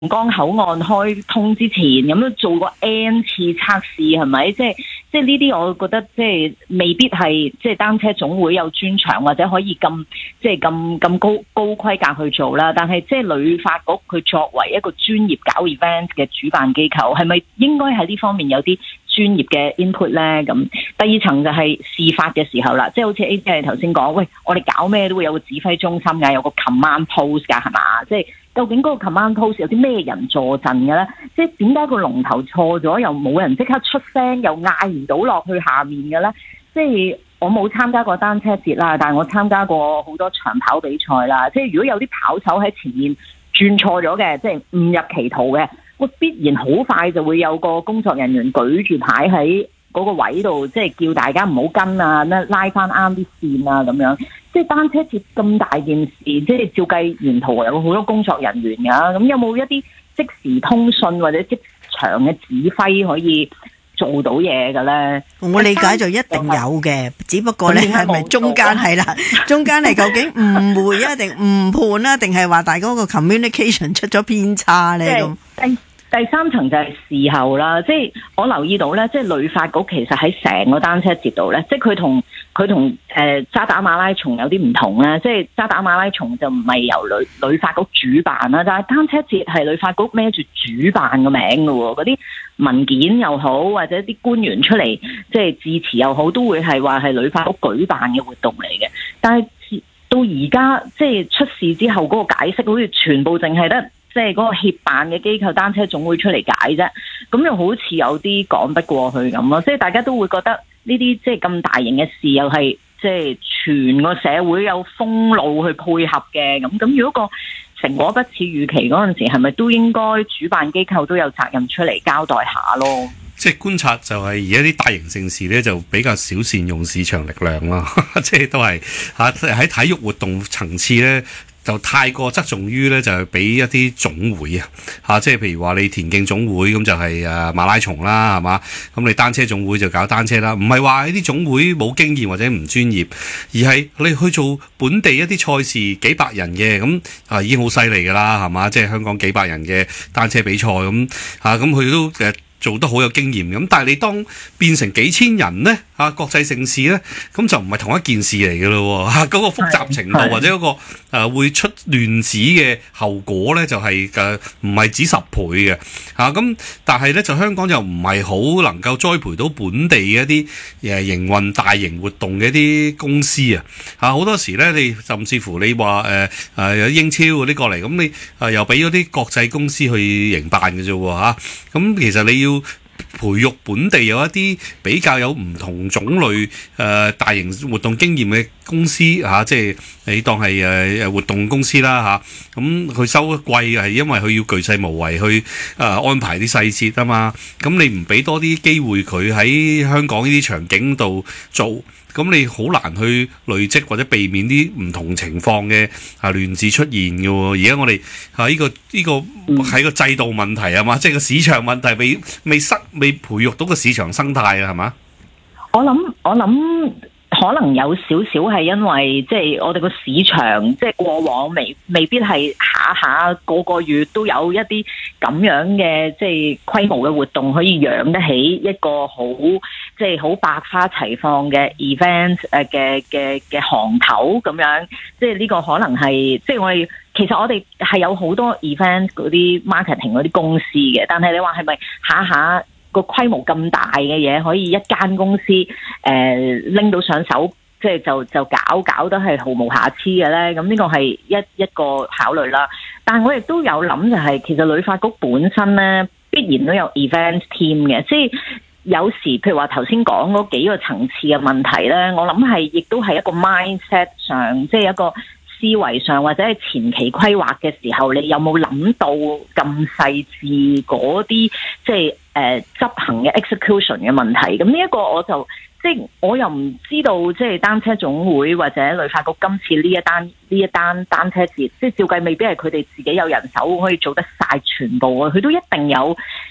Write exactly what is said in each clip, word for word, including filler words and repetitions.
江口岸開通之前，咁樣做過 N 次測試，係咪？即係即係呢啲，我覺得即係未必係即係單車總會有專長或者可以咁即係咁咁高高規格去做啦。但係即係旅發局佢作為一個專業搞 event 嘅主辦機構，係咪應該喺呢方面有啲專業嘅 input 咧？咁第二層就係事發嘅時候啦，即係好似 A J 頭先講，喂，我哋搞咩都會有個指揮中心㗎，有個 command post 㗎，係嘛？即係究竟嗰個 command post 有啲咩人坐鎮嘅咧？即係點解個龍頭錯咗，又冇人即刻出聲，又嗌唔到落去下面嘅咧？即係我冇參加過單車節啦，但係我參加過好多長跑比賽啦。即係如果有啲跑手喺前面轉錯咗嘅，即係誤入歧途嘅，我必然好快就會有個工作人員舉住牌喺嗰個位度，即係叫大家唔好跟啊，拉翻啱啲線啊咁樣。即係單車節咁大件事，即係照計沿途有好多工作人員㗎，咁有冇一啲即時通訊或者即場嘅指揮可以做到嘢嘅咧？ 我理解就一定有嘅，只不過咧係咪中間係啦？中間係究竟誤會啊，定誤判啊，定係話大家個 communication 出咗偏差咧咁？ 第三層就係事後啦，即係我留意到咧，即係旅發局其實喺成個單車節度咧，即係佢同佢同誒渣打馬拉松有啲唔同咧，即係渣打馬拉松就唔係由旅旅發局主辦啦，但係單車節係旅發局孭住主辦個名嘅喎，嗰啲文件又好或者啲官員出嚟即係致辭又好，都會係話係旅發局舉辦嘅活動嚟嘅，但係到而家即係出事之後嗰個解釋，好似全部淨係得即係嗰個協辦嘅機構單車總會出嚟解啫，咁又好似有啲講不過去咁咯。即係大家都會覺得呢啲即係咁大型嘅事，又係即係全個社會有封路去配合嘅咁。咁如果個成果不似預期嗰陣時，係咪都應該主辦機構都有責任出嚟交代下咯？ 即係觀察就係而家啲大型盛事咧，就比較少善用市場力量啦。即係都係嚇喺體育活動層次咧，就太過側重於咧，就係俾一啲總會啊嚇，即係譬如話你田徑總會咁就係誒馬拉松啦，係嘛？咁你單車總會就搞單車啦，唔係話呢啲總會冇經驗或者唔專業，而係你去做本地一啲賽事幾百人嘅咁啊已經好犀利㗎啦，係嘛？即係香港幾百人嘅單車比賽咁嚇，咁佢都誒做得好有經驗咁，但係你當變成幾千人呢，啊國際盛事呢，咁就唔係同一件事嚟嘅咯喎，嗰個複雜程度或者嗰個誒會出亂子嘅後果呢，就係誒唔係止十倍嘅嚇，咁但係呢，就香港就唔係好能夠栽培到本地嘅一啲誒營運大型活動嘅一啲公司啊嚇，好多時呢，你甚至乎你話誒誒有英超嗰啲過嚟，咁你誒又俾咗啲國際公司去營辦嘅啫喎嚇，咁其實你要培育本地有一啲比較有唔同種類誒、呃、大型活動經驗嘅公司嚇、啊，即係你當係誒誒活動公司啦嚇，咁、啊、佢收得貴係因為佢要巨細無遺去誒、呃、安排啲細節啊嘛，咁你唔俾多啲機會佢喺香港呢啲場景度做，咁你好難去累積或者避免啲唔同情況嘅啊亂子出現嘅喎。而家我哋啊呢個呢、呢個係個制度問題啊嘛，即係個市場問題未未失未培育到個市場生態啊，係嘛？ 我諗我諗可能有少少係因為即係我哋個市場即係過往未未必係下下個個月都有一啲咁樣嘅即係規模嘅活動可以養得起一個好即係好百花齊放嘅 event 誒嘅嘅嘅行頭咁樣，即係呢個可能係即係我哋其實我哋係有好多 event 嗰啲 marketing 嗰啲公司嘅，但係你話係咪下下個規模咁大嘅嘢可以一間公司誒拎、呃、到上手，即係就就搞搞得係毫無瑕疵嘅咧？咁呢個係一一個考慮啦。但係我亦都有諗就係、是，其實旅發局本身咧必然都有 event team 嘅，即係有時譬如話頭先講嗰幾個層次嘅問題咧，我諗係亦都係一個 mindset 上，即係一個思維上或者係前期規劃嘅時候，你有冇諗到咁細緻嗰啲即係誒、呃、執行嘅 execution 嘅問題？咁呢一個我就即係我又唔知道，即係單車總會或者旅發局今次呢一單呢一單單車節，即係照計未必係佢哋自己有人手可以做得晒全部啊！佢都一定有一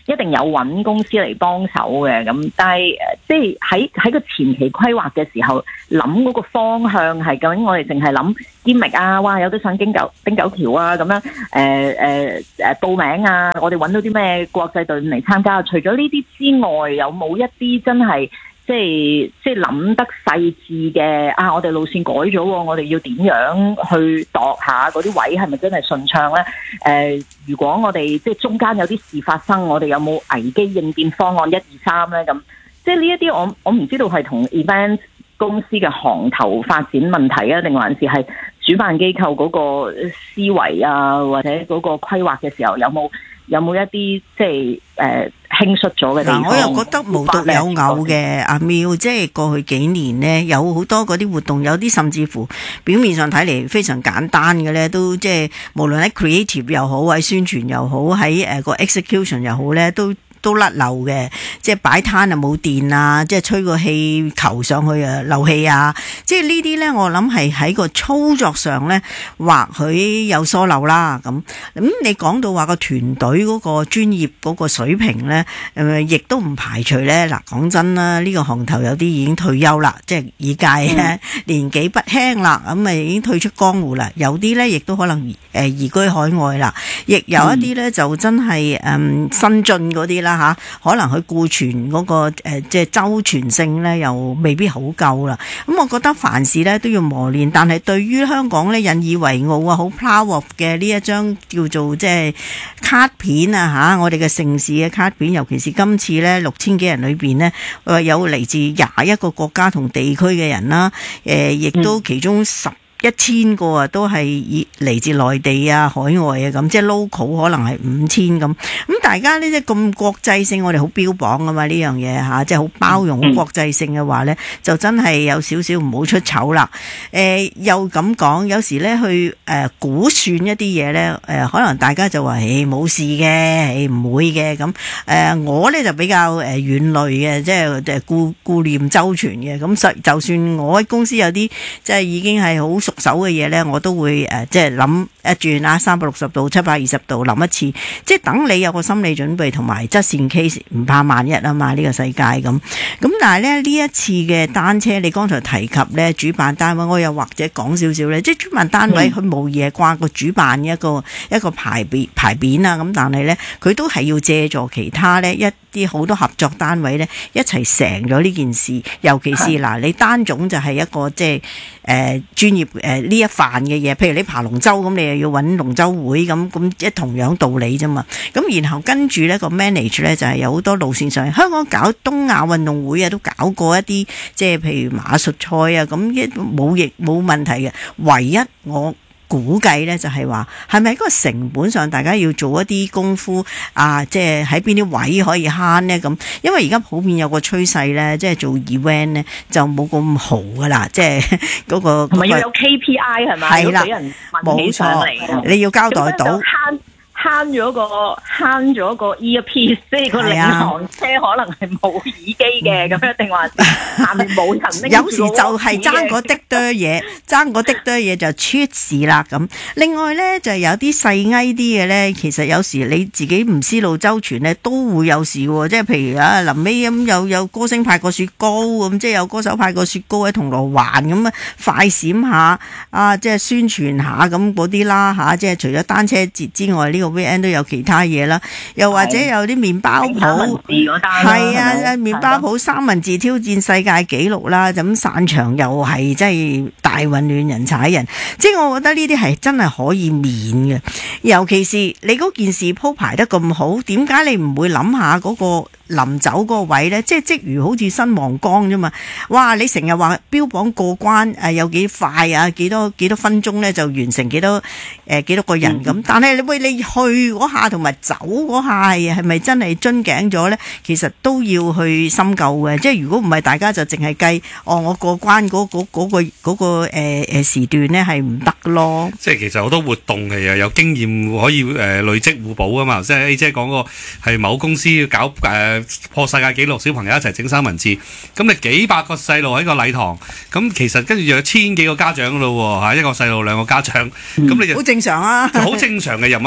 一定有揾公司嚟幫手嘅。咁但係即係喺喺個前期規劃嘅時候，諗嗰個方向係究竟我哋淨係諗堅力啊，哇有得上汀九汀九橋啊咁樣，誒誒誒報名啊，我哋揾到啲咩國際隊伍嚟參加？除咗呢啲之外，有冇一啲真係即係即係諗得細緻嘅啊？我哋路線改咗，我哋要點樣去度下嗰啲位係咪真係順暢咧？誒、呃，如果我哋即係中間有啲事發生，我哋有冇危機應變方案一二三咧？咁即係呢一啲我我唔知道係同 event 公司嘅行頭發展問題啊，定還是係主辦機構嗰個思維啊，或者嗰個規劃嘅時候有冇有冇一啲即係誒輕率咗嘅地方？ 我又覺得無獨有偶嘅，阿妙，即係過去幾年呢，有好多嗰啲活動，有啲甚至乎表面上睇嚟非常簡單嘅咧，都即係無論喺 creative 又好，喺宣傳又好，喺誒個 execution 又好咧，都都甩漏嘅，即係擺攤啊冇電啊，即係吹個氣球上去啊漏氣啊，即係呢啲咧，我諗係喺個操作上咧，或許有疏漏啦。咁咁你講到話個團隊嗰個專業嗰個水平咧，誒亦都唔排除咧。嗱，講真啦，呢個行頭有啲已經退休啦，即係已屆咧年紀不輕啦，咁啊已經退出江湖啦。有啲咧亦都可能誒移居海外啦，亦有一啲咧就真係誒新進嗰啲啦。吓，可能佢顧全嗰個誒，即係周全性咧，又未必好夠啦。咁我覺得凡事咧都要磨練，但係對於香港咧引以為傲啊，好 proud of 嘅呢一張叫做即係卡片啊吓，我哋嘅城市嘅卡片，尤其是今次咧六千幾人裏邊咧，誒有嚟自廿一個國家同地區嘅人啦，誒亦都其中十。一千個啊，都係以嚟自內地啊、海外啊咁，即係 local 可能係五千咁。咁大家呢即係咁國際性，我哋好標榜噶嘛呢樣嘢嚇，即係好包容、好國際性嘅話咧，就真係有少少唔好出醜啦。誒、呃、又咁講，有時咧去誒、呃、估算一啲嘢咧，誒、呃、可能大家就話誒冇事嘅，誒唔會嘅咁。誒、呃、我咧就比較誒遠慮嘅，即係誒顧顧念周全嘅。咁實就算我喺公司有啲即係已經係好熟手嘅嘢咧，我都會誒即係諗一轉啊，三百六十度、七百二十度諗一次，即係等你有個心理準備同埋側線 case， 唔怕萬一啊嘛，呢個世界咁。咁但係咧呢一次嘅單車，你剛才提及咧主辦單位，我又或者講少少咧，即係主辦單位佢冇嘢掛個主辦一個一個牌匾牌匾啊，咁但係咧佢都係要借助其他咧一啲好多合作單位咧一齊成咗呢件事，尤其是嗱你單總就係一個即係誒專業誒呢一範嘅嘢，譬如你爬龍舟咁，你又要揾龍舟會咁咁，即係同樣道理啫嘛。咁然後跟住咧個 manage 咧就係有好多路線上，香港搞東亞運動會啊，都搞過一啲即係譬如馬術賽啊，咁一冇亦冇問題嘅。唯一我估計咧就係話係咪嗰個成本上大家要做一啲功夫啊，即係喺邊啲位可以慳咧咁？因為而家普遍有個趨勢咧，即係做 event 咧就冇咁豪噶啦，即係嗰個同埋要有 K P I 係咪？係啦，俾人問起上嚟， 你要交代到。 慳咗個慳咗個 earpiece， 即係個領航車可能係冇耳機嘅，咁樣定話下面冇人拎。 有時就係爭嗰啲多嘢，爭嗰啲多嘢就出事啦咁。另外咧就有啲細埃啲嘅咧，其實有時你自己唔思路周全咧，都會有事喎。即係譬如啊，臨尾咁有有歌星派個雪糕咁，即係有歌手派個雪糕喺銅鑼灣咁啊，快閃下啊，即係宣傳下咁嗰啲啦嚇。即係除咗單車節之外，呢個V N 都有其他嘢啦，又或者有啲麵包鋪，係啊，麵包鋪三文治挑戰世界紀錄啦，咁散場又係真係大混亂人踩人，即係我覺得呢啲係真係可以免嘅，尤其是你嗰件事鋪排得咁好，點解你唔會諗下嗰個臨走嗰個位呢？即係即如好似新皇崗啫嘛，哇！你成日話標榜過關誒有幾快啊，幾多幾多分鐘呢就完成幾多誒幾多個人咁，但係你喂你去嗰下同埋走嗰下係係咪真係樽頸咗呢？其實都要去深究嘅，即係如果唔係大家就淨係計哦，我過關嗰嗰嗰個嗰個誒誒時段呢係唔得咯。即係其實好多活動係有經驗可以誒累積互補噶嘛，即係 A 姐講過係某公司要搞誒破世界紀錄，小朋友一齊整三文治，咁你幾百個細路喺個禮堂，咁其實跟住有千幾個家長噶咯喎，一個細路兩個家長，咁、嗯、你就好正常啊， 好正常嘅，任何一間學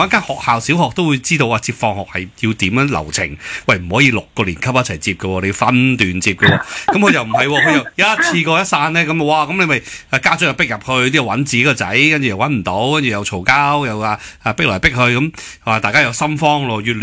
校小學都會知道啊，接放學係要點樣流程。喂，唔可以六個年級一齊接嘅喎，你要分段接嘅喎。咁佢又唔係喎，佢又一次過一散咧，咁哇，咁你咪家長又逼入去，啲又揾自己個仔，跟住又揾唔到，跟住又嘈交，又話啊逼來逼去咁，話大家又心慌咯，越